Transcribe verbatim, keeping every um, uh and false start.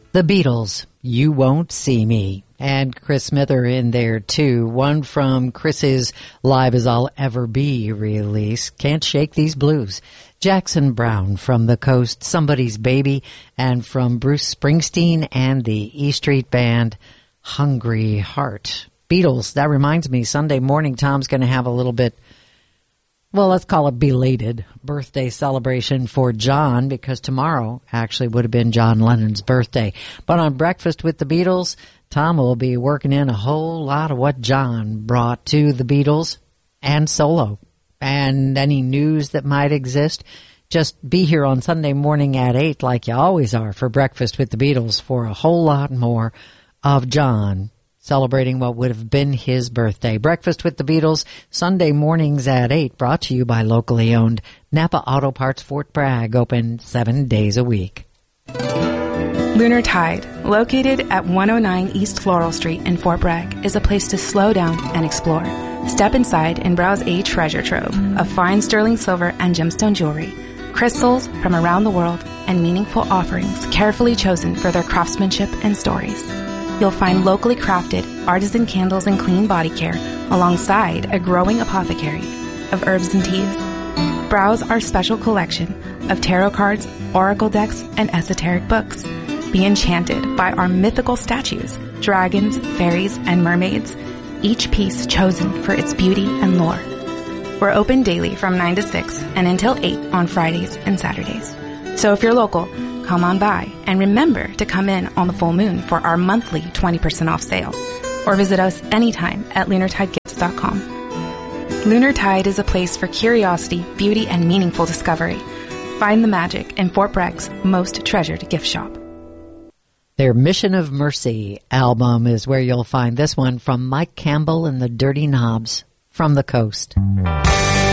The Beatles, You Won't See Me. And Chris Smither in there, too. One from Chris's Live As I'll Ever Be release, Can't Shake These Blues. Jackson Browne from The Coast, Somebody's Baby. And from Bruce Springsteen and the E Street Band, Hungry Heart. Beatles, that reminds me, Sunday morning Tom's going to have a little bit, well, let's call it belated birthday celebration for John, because tomorrow actually would have been John Lennon's birthday. But on Breakfast with the Beatles, Tom will be working in a whole lot of what John brought to the Beatles and solo, and any news that might exist. Just be here on Sunday morning at eight like you always are for Breakfast with the Beatles for a whole lot more of John celebrating what would have been his birthday. Breakfast with the Beatles, Sunday mornings at eight, brought to you by locally owned Napa Auto Parts Fort Bragg, open seven days a week. Lunar Tide, located at one oh nine East Floral Street in Fort Bragg, is a place to slow down and explore. Step inside and browse a treasure trove of fine sterling silver and gemstone jewelry, crystals from around the world, and meaningful offerings carefully chosen for their craftsmanship and stories. You'll find locally crafted artisan candles and clean body care alongside a growing apothecary of herbs and teas. Browse our special collection of tarot cards, oracle decks, and esoteric books. Be enchanted by our mythical statues, dragons, fairies, and mermaids, each piece chosen for its beauty and lore. We're open daily from nine to six and until eight on Fridays and Saturdays. So if you're local, come on by, and remember to come in on the full moon for our monthly twenty percent off sale, or visit us anytime at lunar tide gifts dot com. Lunar Tide is a place for curiosity, beauty, and meaningful discovery. Find the magic in Fort Bragg's most treasured gift shop. Their Mission of Mercy album is where you'll find this one from Mike Campbell and the Dirty Knobs, From the Coast.